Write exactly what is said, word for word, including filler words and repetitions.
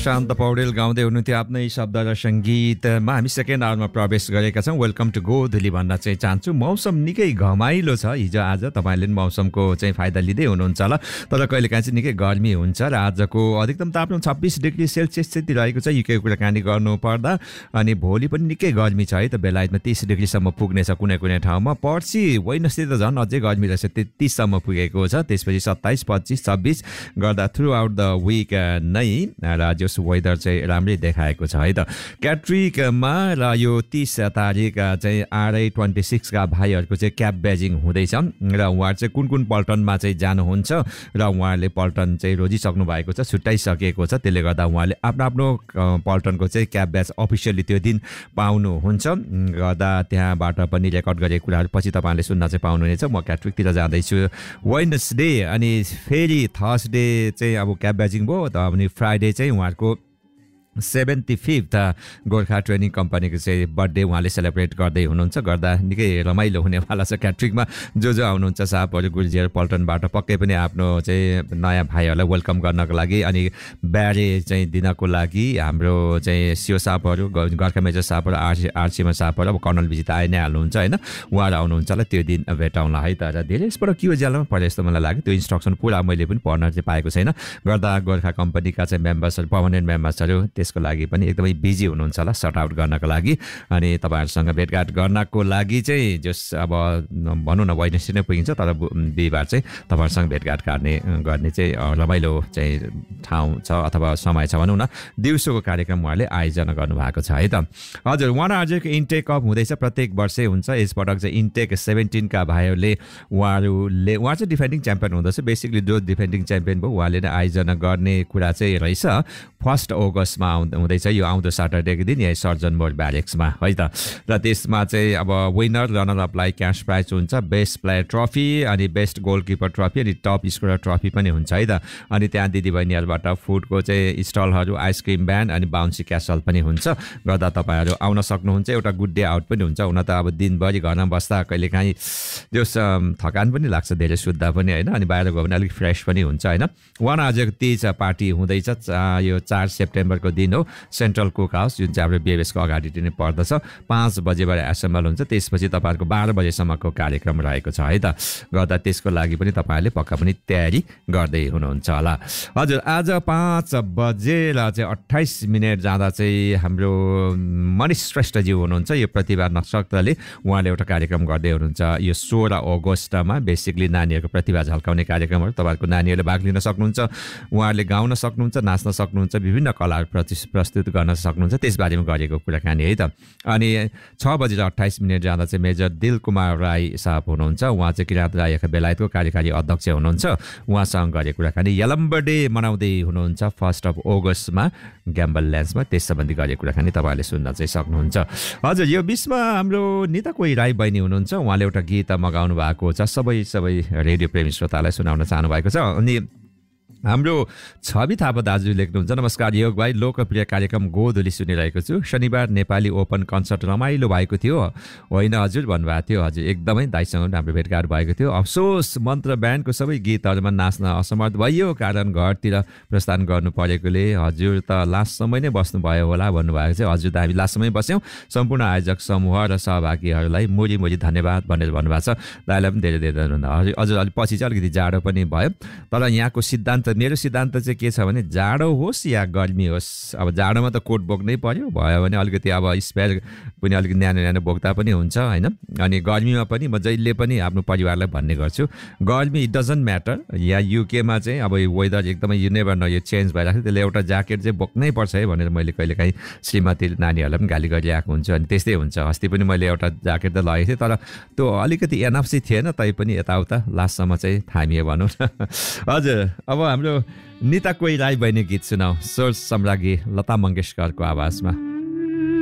प्रशान्त पौडेल गाउँदै हुनुहुन्थ्यो आफ्नै शब्द र सङ्गीतमा। हामी सेकेन्ड आवरमा प्रवेश गरेका छौँ। वेलकम टु गोधुली भन्न चाहिँ चाहन्छु। मौसम निकै घमाइलो छ हिजो आज। तपाईँले पनि मौसमको चाहिँ फाइदा लिँदै हुनुहुन्छ होला, तर कहिलेकाहीँ चाहिँ निकै गर्मी हुन्छ र आजको अधिकतम तापमान छब्बिस डिग्री सेल्सियस चाहिँ रहेको छ युके कुराकानी गर्नुपर्दा। अनि भोलि पनि निकै गर्मी छ है त, बेलायतमा तिस डिग्रीसम्म पुग्नेछ कुनै कुनै ठाउँमा। पर्सि वेडनेसडे त झन् अझै गर्मी रहेछ, तेत्तिससम्म पुगेको छ। त्यसपछि सत्ताइस पच्चिस छब्बिस गर्दा थ्रु आउट द विक नै र जस वेदर चाहिँ राम्रै देखाएको छ है त। क्याट्रिकमा र यो तिस तारिक चाहिँ आरआई ट्वेन्टी सिक्सका भाइहरूको चाहिँ क्याब बेजिङ हुँदैछ र उहाँहरू चाहिँ कुन कुन पल्टनमा चाहिँ जानुहुन्छ र उहाँहरूले पल्टन चाहिँ रोजिसक्नु भएको छ, छुट्याइसकेको छ। त्यसले गर्दा उहाँले आफ्नो आफ्नो पल्टनको चाहिँ क्याब ब्याच अफिसियली त्यो दिन पाउनुहुन्छ। गर्दा त्यहाँबाट पनि रेकर्ड गरेको कुराहरू पछि तपाईँले सुन्न चाहिँ पाउनुहुनेछ। म क्याट्रिकतिर जाँदैछु वेडनेसडे, अनि फेरि थर्सडे चाहिँ अब क्याब ब्याजिङ भयो त। अनि फ्राइडे चाहिँ उहाँहरूको सेभेन्टी फिफ्थ गोर्खा ट्रेनिङ कम्पनीको चाहिँ बर्थडे उहाँले सेलिब्रेट गर्दै हुनुहुन्छ। गर्दा निकै रमाइलो हुनेवाला छ। क्याट्रिकमा जो जो आउनुहुन्छ साहबहरू गुल्जियर पल्टनबाट पक्कै पनि आफ्नो चाहिँ नयाँ भाइहरूलाई वेलकम गर्नको लागि अनि ब्यारे चाहिँ दिनको लागि हाम्रो चाहिँ सिओ साहबहरू, गोर्खा मेजर साहबहरू, आरसी आरसीमा साहबहरू, अब कर्नल भिजिट आइ नै हाल्नुहुन्छ होइन, उहाँहरू आउनुहुन्छ होला त्यो दिन भेटाउँला है। तर धेरै यसबाट के हो ज्यालामा परे जस्तो मलाई लाग्यो। त्यो इन्स्ट्रक्सन पुरा मैले पनि पढ्न चाहिँ पाएको छैन। गर्दा गोर्खा कम्पनीका चाहिँ मेम्बर्सहरू, पर्मानेन्ट मेम्बर्सहरू त्यसको लागि पनि एकदमै बिजी हुनुहुन्छ होला सर्ट आउट गर्नको लागि। अनि तपाईँहरूसँग भेटघाट गर्नको लागि चाहिँ जस अब भनौँ न वेडनेसडे नै पुगिन्छ, तर बिहिबार चाहिँ तपाईँहरूसँग भेटघाट गर्ने गर्ने चाहिँ रमाइलो चाहिँ ठाउँ छ अथवा समय छ भनौँ न। दिउँसोको कार्यक्रम उहाँले आयोजना गर्नुभएको छ है त। हजुर, वान आजको इन्टेक अफ हुँदैछ, प्रत्येक वर्षै हुन्छ। यसपटक चाहिँ इन्टेक सेभेन्टिनका भाइहरूले उहाँहरूले उहाँ चाहिँ डिफेन्डिङ च्याम्पियन हुँदैछ। बेसिकली जो डिफेन्डिङ च्याम्पियन भयो उहाँले नै आयोजना गर्ने कुरा चाहिँ रहेछ। फर्स्ट अगस्तमा हुँदैछ यो आउँदो सटरडेको दिन यही सर्जन मोड ब्यारेक्समा है त। र त्यसमा चाहिँ अब विनर रनर अपलाई क्यास प्राइज हुन्छ, बेस्ट प्लेयर ट्रफी अनि बेस्ट गोलकिपर ट्रफी अनि टप स्कोरर ट्रफी पनि हुन्छ है त। अनि त्यहाँ दिदीबहिनीहरूबाट फुडको चाहिँ स्टलहरू, आइसक्रिम ब्यान्ड अनि बााउन्सी क्यासल पनि हुन्छ। गर्दा तपाईँहरू आउन सक्नुहुन्छ। एउटा गुड डे आउट पनि हुन्छ। हुन त अब दिनभरि घरमा बस्दा कहिलेकाहीँ त्यो थकान पनि लाग्छ, धेरै सुत्दा पनि होइन, अनि बाहिर गयो भने अलिक फ्रेस पनि हुन्छ होइन। वान आजको तेज पार्टी हुँदैछ यो चार सेप्टेम्बरको दिन हो। सेन्ट्रल कुक हाउस जुन चाहिँ हाम्रो बिएबएसको अगाडि नै पर्दछ, पाँच बजेबाट एसेम्बल हुन्छ। त्यसपछि तपाईँहरूको बाह्र बजेसम्मको कार्यक्रम रहेको छ है त। गर्दा त्यसको लागि पनि तपाईँहरूले पक्का पनि तयारी गर्दै हुनुहुन्छ होला। हजुर, आज पाँच बजेर चाहिँ अट्ठाइस मिनट जाँदा चाहिँ हाम्रो मनिष श्रेष्ठज्यू हुनुहुन्छ। यो प्रतिभा नक्षत्रले उहाँले एउटा कार्यक्रम गर्दै हुनुहुन्छ यो सोह्र अगस्तमा। बेसिकली नानीहरूको प्रतिभा झल्काउने कार्यक्रमहरू तपाईँहरूको नानीहरूले भाग लिन सक्नुहुन्छ। उहाँहरूले गाउन सक्नुहुन्छ, नाच्न सक्नुहुन्छ, विभिन्न कलाहरू प्रति प्रस्तुत गर्न सक्नुहुन्छ। त्यसबारेमा गरेको कुराकानी है त। अनि छ बजेर अट्ठाइस मिनट जाँदा चाहिँ मेजर दिल कुमार राई साहब हुनुहुन्छ। उहाँ चाहिँ किराँत राई बेलायतको कार्यकारी अध्यक्ष हुनुहुन्छ। उहाँसँग गरेको कुराकानी। यलम्बर डे मनाउँदै हुनुहुन्छ फर्स्ट अफ अगस्तमा ग्याम्बल ल्यान्ड्समा। त्यस सम्बन्धी गरेको कुराकानी तपाईँहरूले सुन्न चाहिँ सक्नुहुन्छ। हजुर, यो बिचमा हाम्रो निता कोही राई बहिनी हुनुहुन्छ। उहाँले एउटा गीत मगाउनु भएको छ, सबै सबै रेडियो प्रेमी श्रोतालाई सुनाउन चाहनु भएको छ। अनि हाम्रो छवि थापा दाजु लेख्नुहुन्छ, नमस्कार योग भाइ, लोकप्रिय कार्यक्रम गोधुली सुनिरहेको छु। शनिबार नेपाली ओपन कन्सर्ट रमाइलो भएको थियो होइन हजुर भन्नुभएको थियो। हजुर, एकदमै दाइसँग हाम्रो भेटघाट भएको थियो। अफसोस मन्त्र ब्यान्डको सबै गीतहरूमा नाच्न असमर्थ भयो, कारण घरतिर प्रस्थान गर्नु परेकोले। हजुर त लास्टसम्म नै बस्नुभयो होला भन्नुभएको थियो। हजुर त हामी लास्टसम्मै बस्यौँ। सम्पूर्ण आयोजक समूह र सहभागीहरूलाई मुरी मुरी धन्यवाद भनेर भन्नुभएको छ। दाइलाई पनि धेरै धेरै धन्यवाद। हजुर, अलिक पछि चाहिँ अलिकति जाडो पनि भयो, तर यहाँको सिद्धान्त मेरो सिद्धान्त चाहिँ के छ भने जाडो होस् या गर्मी होस्, अब जाडोमा त कोट बोक्नै पर्यो, भयो भने अलिकति अब स्पेयर पनि अलिकति न्यानो न्यानो बोक्दा पनि हुन्छ होइन। अनि गर्मीमा पनि म जहिले पनि आफ्नो परिवारलाई भन्ने गर्छु, गर्मी इट डजन्ट म्याटर। या युकेमा चाहिँ अब वेदर एकदमै यु नेभर नो, यो चेन्ज भइरहेको छ, त्यसले एउटा ज्याकेट चाहिँ बोक्नै पर्छ है भनेर मैले कहिलेकाहीँ श्रीमती नानीहरूलाई पनि गाली गरिरहेको हुन्छु। अनि त्यस्तै हुन्छ। अस्ति पनि मैले एउटा ज्याकेट त लगेको थिएँ, तर त्यो अलिकति एनफ चाहिँ थिएन, तैपनि यताउता लास्टसम्म चाहिँ थामियो भनौँ न। हजुर, अब हाम्रो निता कोही राई बहिनी गीत सुनाऊ, स्वर सम्राज्ञी लता मङ्गेशकरको आवाजमा।